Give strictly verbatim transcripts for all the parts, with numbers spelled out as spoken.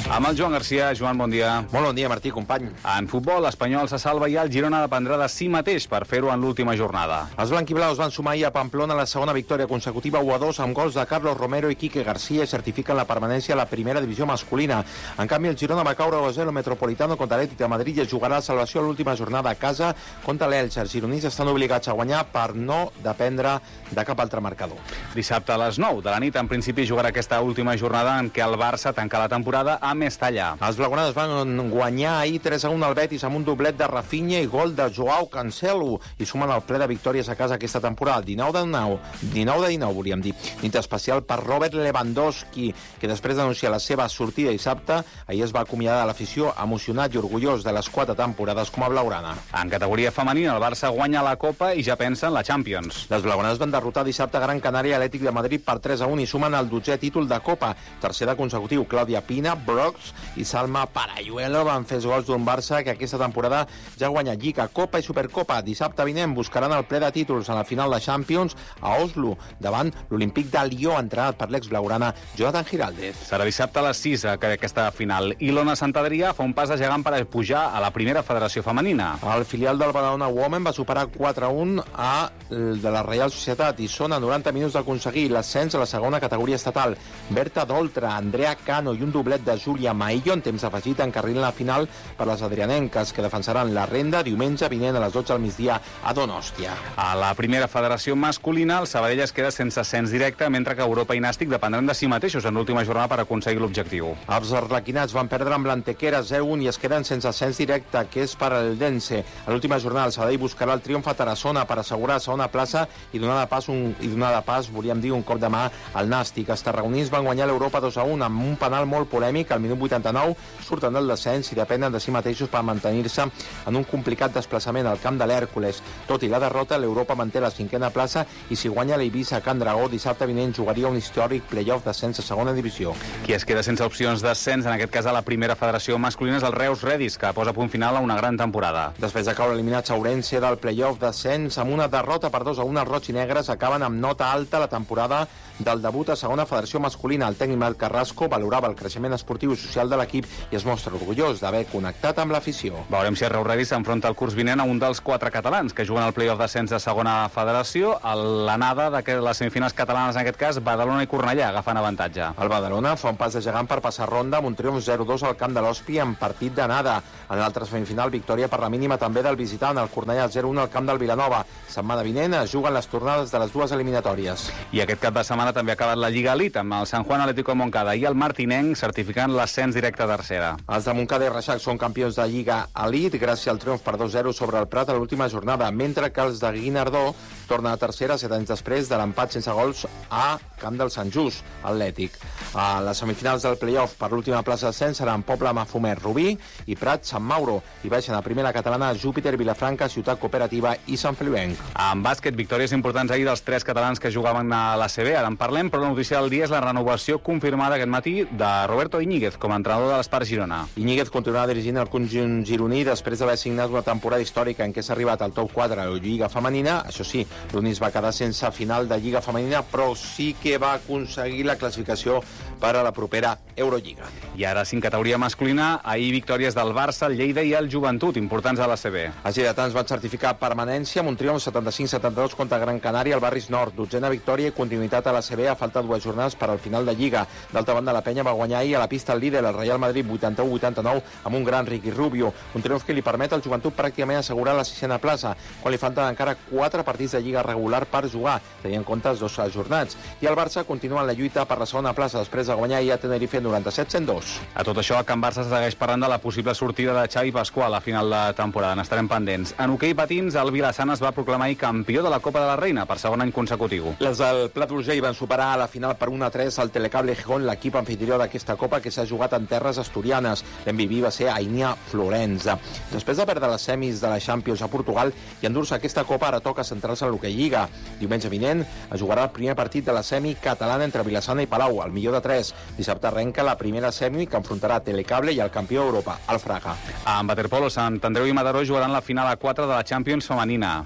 Amb el Joan Garcia. Joan, bon dia. Molt bon dia, Martí, company. En futbol, l'Espanyol se salva i el Girona dependrà de si mateix per fer-ho en l'última jornada. Els blanquiblaus van sumar ahir a Pamplona la segona victòria consecutiva u a dos amb gols de Carlos Romero i Quique García i certifiquen la permanència a la primera divisió masculina. En canvi, el Girona va caure u a zero Metropolitano contra l'Atlètic de Madrid i es jugarà la salvació a l'última jornada a casa contra l'Elche. Els gironins estan obligats a guanyar per no dependre de cap altre marcador. Dissabte a les nou de la nit, en principi, jugarà aquesta última jornada en què el Barça tanca la temporada a Mestalla. Els blaugranes van guanyar ahir tres a un al Betis amb un doblet de Rafinha i gol de Joao Cancelo i sumen el ple de victòries a casa aquesta temporada. dinou de dinou, dinou de dinou, volíem dir. Nit especial per Robert Lewandowski, que després d'anunciar la seva sortida dissabte, ahir es va acomiadar de l'afició emocionat i orgullós de les quatre temporades com a blaugrana. En categoria femenina, el Barça guanya la Copa i ja pensa en la Champions. Les blaugranes van derrotar dissabte a Gran Canària a l'Atlètic de Madrid per tres a un i sumen el dotzè títol de Copa. Tercera consecutiu, Clàudia Pina, Brox i Salma Parayuelo van fer els gols d'un Barça que aquesta temporada ja guanya Lliga, Copa i Supercopa. Dissabte vinent buscaran el ple de títols a la final de Champions a Oslo, davant l'Olímpic de Lió, entrenat per l'ex-blaugrana Jonathan Giraldez. Serà dissabte a les sis aquesta final. I l'Ona Sant Adrià fa un pas de gegant per pujar a la primera federació femenina. El filial del Badalona Women va superar quatre a un a de la Reial Societat i són a noranta minuts d'aconseguir l'ascens a la segona categoria estatal. Berta Doltra, Andrea Cano i un doblet de Júlia Maillo en temps afegit encarrilen la final per les adrianenques, que defensaran la renda diumenge vinent a les dotze del migdia a Donòstia. A la primera federació masculina, el Sabadell es queda sense ascens directe, mentre que Europa i Nàstic dependran de si mateixos en l'última jornada per aconseguir l'objectiu. Els arlequinats van perdre amb l'Antequera zero a un i es queden sense ascens directe, que és per al Dense. A l'última jornada, el Sabadell buscarà el triomf a Tarassona per assegurar la segona plaça i donar de pas, un, i donar de pas volíem dir, un cop de mà al Nàstic. Els tarragonins van guanyar l'Europa dos a un amb un penal molt polèmic. Al minut vuitanta-nou surten del descens i depenen de si mateixos per mantenir-se en un complicat desplaçament al camp de l'Hèrcules. Tot i la derrota, l'Europa manté la cinquena plaça i si guanya l'Eivissa a Can Dragó, dissabte vinent jugaria un històric play-off d'ascens a segona divisió. Qui es queda sense opcions d'ascens, en aquest cas a la primera federació masculina, és el Reus Redis, que posa punt final a una gran temporada. Després de caure eliminats a Ourense del play-off d'ascens amb una derrota per dos a un, els roig i negres acaben amb nota alta la temporada del debut a segona federació masculina. El tècnic Marc Carrasco valorava el creixement esportiu i social de l'equip i es mostra orgullós d'haver connectat amb l'afició. Veurem si el Reus Redis s'enfronta el curs vinent a un dels quatre catalans que juguen al play-off d'ascens de segona federació. A l'anada de les semifinals catalanes, en aquest cas, Badalona i Cornellà agafant avantatge. El Badalona fa un pas de gegant per passar ronda amb un triomf zero a dos al camp de l'Hospi en partit d'anada. En l'altra semifinal, victòria per la mínima també del visitant, el Cornellà zero a un al camp del Vilanova. Setmana vinent es juguen les tornades de les dues eliminatòries. I aquest cap de setmana també ha acabat la Lliga Elite amb el San Juan Atlético de Montcada i el Martinenc certificant l'ascens directe a tercera. Els de Montcada i Reixac són campions de Lliga Elite gràcies al triomf per dos a zero sobre el Prat a l'última jornada, mentre que els de Guinardó tornen a tercera set anys després de l'empat sense gols a camp del Sant Just Atlètic. A les semifinals del play-off per l'última plaça d'ascens seran Poble, Mafumet, Rubí i Prat, Sant Mauro, i baixen a primera catalana Júpiter, Vilafranca, Ciutat Cooperativa i Sant Feliuenc. En bàsquet, victòries importants ahir dels tres catalans que jugaven a l'A C B. Ara en parlem, però la notícia del dia és la renovació confirmada aquest matí de Roberto Iñiguez com a entrenador de l'Espart Girona. Iñiguez continuarà dirigint el conjunt gironí després d'haver signat una temporada històrica en què s'ha arribat al top quatre a la Lliga Femenina. Això sí, l'Unis va quedar sense final de Lliga Femenina, però sí que va aconseguir la classificació per a la propera Eurolliga. I ara, sí, en categoria masculina, ahir victòries del Barça, el Lleida i el Joventut, importants a l'A C B. Els lleidatans van certificar permanència amb un triomf setanta-cinc setanta-dos contra Gran Canària al Barris Nord. Dotzena victòria i continuïtat a l'A C B a falta de dues jornades per al final de Lliga. D'altra banda, la Penya va guanyar ahir a la pista el líder, el Real Madrid, vuitanta-u vuitanta-nou, amb un gran Ricky Rubio. Un triomf que li permet al Joventut pràcticament assegurar la sisena plaça, quan li falten encara quatre partits de Lliga regular per jugar, tenint en compte els dos ajornats. I el Barça continua en la lluita per la segona plaça després de guanyar ahir a Tenerife noranta-set a cent dos. A tot això, a Can Barça segueix parlant de la possible sortida de Xavi Pasqual a final de temporada. N'estarem pendents. En hoquei patins, el Vilassana es va proclamar ahir campió de la Copa de la Reina per segon any consecutiu. Les del Plat d'Urgell van superar a la final per un a tres al Telecable Gijón, l'equip anfitrió d'aquesta Copa que s'ha jugat en terres asturianes. L'M V P va ser Ainia Florenza. Després de perdre les semis de la Champions a Portugal i endur-se aquesta Copa, ara toca centrar-se en l'hoquei Lliga. Diumenge vinent es jugarà el primer partit de la semi catalana entre Vilassana i Palau, el millor de tres. Dissabte arrenca la primera semi que enfrontarà Telecable i el campió d'Europa, el Fraga. En waterpolo, Sant Andreu i Mataró jugaran la final a quatre de la Champions femenina.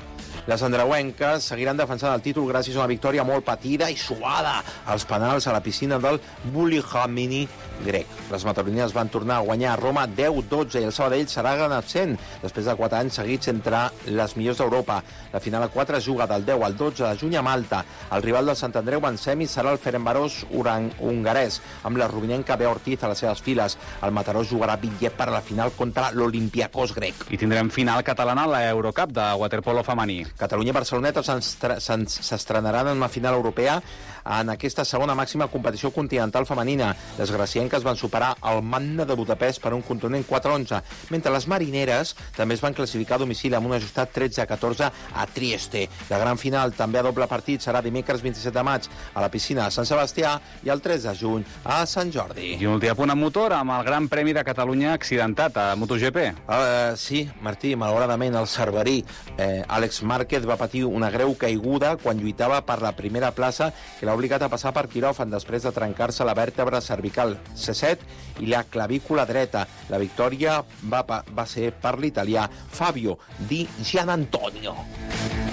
Les andreuenques seguiran defensant el títol gràcies a una victòria molt patida i suada als penals a la piscina del Bulihamini grec. Les mataronines van tornar a guanyar a Roma deu dotze i el Sabadell serà gran absent després de quatre anys seguits entre les millors d'Europa. La final a quatre es juga del deu al dotze de juny a Malta. El rival del Sant Andreu en semis serà el Ferencváros hongarès, amb la rubinenca Bea Ortiz a les seves files. El Mataró jugarà bitllet per a la final contra l'Olympiacos grec. I tindrem final catalana a l'Eurocup de waterpolo femení. Catalunya i Barceloneta s'estrenaran en una final europea en aquesta segona màxima competició continental femenina. Les gracienques van superar el Magna de Budapest per un contundent quatre a onze, mentre les marineres també es van classificar a domicili amb un ajustat tretze a catorze a Trieste. La gran final, també a doble partit, serà dimecres vint-i-set de maig a la piscina de Sant Sebastià i el tres de juny a Sant Jordi. I un últim apunt en motor amb el Gran Premi de Catalunya accidentat a MotoGP. Uh, sí, Martí, malauradament el cerverí eh, Àlex Márquez va patir una greu caiguda quan lluitava per la primera plaça que l'ha obligat a passar per quiròfan després de trencar-se la vèrtebra cervical C set i la clavícula dreta. La victòria va, va ser per l'italià Fabio Di Gianantonio.